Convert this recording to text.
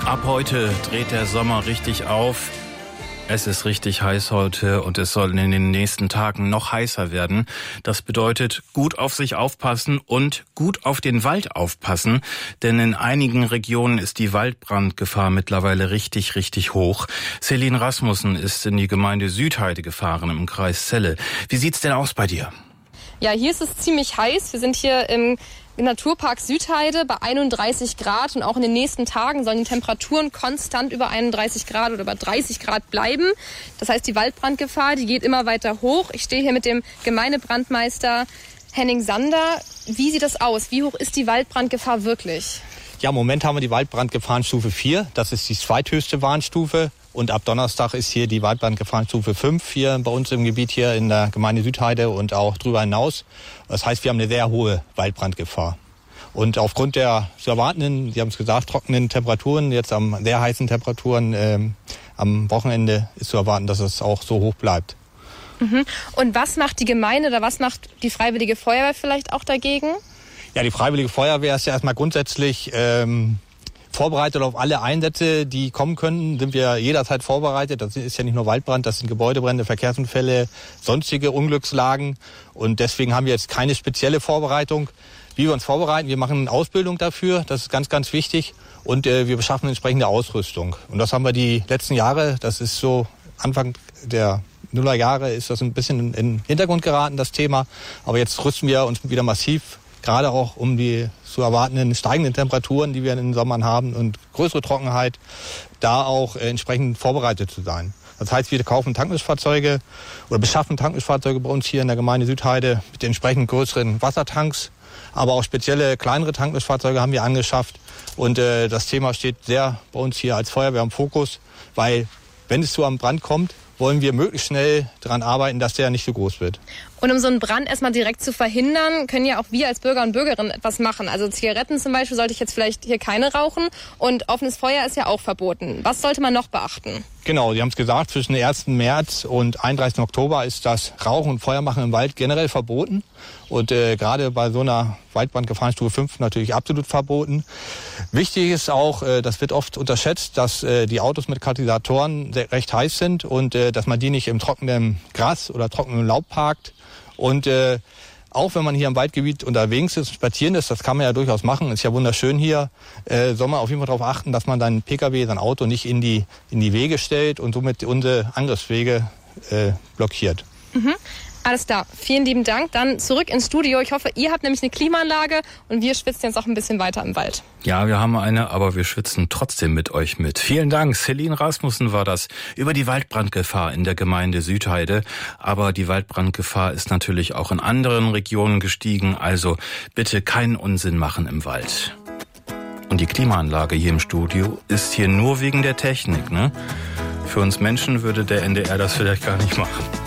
Ab heute dreht der Sommer richtig auf. Es ist richtig heiß heute und es soll in den nächsten Tagen noch heißer werden. Das bedeutet, gut auf sich aufpassen und gut auf den Wald aufpassen. Denn in einigen Regionen ist die Waldbrandgefahr mittlerweile richtig, richtig hoch. Celine Rasmussen ist in die Gemeinde Südheide gefahren im Kreis Celle. Wie sieht's denn aus bei dir? Ja, hier ist es ziemlich heiß. Wir sind hier im Naturpark Südheide bei 31 Grad und auch in den nächsten Tagen sollen die Temperaturen konstant über 31 Grad oder über 30 Grad bleiben. Das heißt, die Waldbrandgefahr, die geht immer weiter hoch. Ich stehe hier mit dem Gemeindebrandmeister Henning Sander. Wie sieht das aus? Wie hoch ist die Waldbrandgefahr wirklich? Ja, im Moment haben wir die Waldbrandgefahrenstufe 4. Das ist die zweithöchste Warnstufe. Und ab Donnerstag ist hier die Waldbrandgefahrenstufe 5 hier bei uns im Gebiet hier in der Gemeinde Südheide und auch drüber hinaus. Das heißt, wir haben eine sehr hohe Waldbrandgefahr. Und aufgrund der zu erwartenden, Sie haben es gesagt, trockenen Temperaturen, jetzt am sehr heißen Temperaturen am Wochenende ist zu erwarten, dass es auch so hoch bleibt. Und was macht die Gemeinde oder was macht die Freiwillige Feuerwehr vielleicht auch dagegen? Ja, die Freiwillige Feuerwehr ist ja erstmal grundsätzlich vorbereitet auf alle Einsätze, die kommen können, sind wir jederzeit vorbereitet. Das ist ja nicht nur Waldbrand, das sind Gebäudebrände, Verkehrsunfälle, sonstige Unglückslagen. Und deswegen haben wir jetzt keine spezielle Vorbereitung. Wie wir uns vorbereiten, wir machen eine Ausbildung dafür, das ist ganz, ganz wichtig. Und wir beschaffen entsprechende Ausrüstung. Und das haben wir die letzten Jahre, das ist so Anfang der Nullerjahre, ist das ein bisschen in den Hintergrund geraten, das Thema. Aber jetzt rüsten wir uns wieder massiv, gerade auch um die zu erwartenden steigenden Temperaturen, die wir in den Sommern haben und größere Trockenheit, da auch entsprechend vorbereitet zu sein. Das heißt, wir kaufen Tankmischfahrzeuge oder beschaffen Tankmischfahrzeuge bei uns hier in der Gemeinde Südheide mit entsprechend größeren Wassertanks, aber auch spezielle kleinere Tankmischfahrzeuge haben wir angeschafft. Und das Thema steht sehr bei uns hier als Feuerwehr im Fokus, weil wenn es zu einem Brand kommt, wollen wir möglichst schnell daran arbeiten, dass der nicht so groß wird. Und um so einen Brand erstmal direkt zu verhindern, können ja auch wir als Bürger und Bürgerinnen etwas machen. Also Zigaretten zum Beispiel sollte ich jetzt vielleicht hier keine rauchen und offenes Feuer ist ja auch verboten. Was sollte man noch beachten? Genau, Sie haben es gesagt, zwischen 1. März und 31. Oktober ist das Rauchen und Feuermachen im Wald generell verboten. Und gerade bei so einer Waldbrandgefahrenstufe 5 natürlich absolut verboten. Wichtig ist auch, das wird oft unterschätzt, dass die Autos mit Katalysatoren recht heiß sind und dass man die nicht im trockenen Gras oder trockenen Laub parkt. Und auch wenn man hier im Waldgebiet unterwegs ist, spazieren ist, das kann man ja durchaus machen, ist ja wunderschön hier, soll man auf jeden Fall darauf achten, dass man seinen Pkw, sein Auto nicht in die Wege stellt und somit unsere Angriffswege blockiert. Alles klar, vielen lieben Dank. Dann zurück ins Studio. Ich hoffe, ihr habt nämlich eine Klimaanlage und wir schwitzen jetzt auch ein bisschen weiter im Wald. Ja, wir haben eine, aber wir schwitzen trotzdem mit euch mit. Vielen Dank. Celine Rasmussen war das über die Waldbrandgefahr in der Gemeinde Südheide. Aber die Waldbrandgefahr ist natürlich auch in anderen Regionen gestiegen. Also bitte keinen Unsinn machen im Wald. Und die Klimaanlage hier im Studio ist hier nur wegen der Technik, ne? Für uns Menschen würde der NDR das vielleicht gar nicht machen.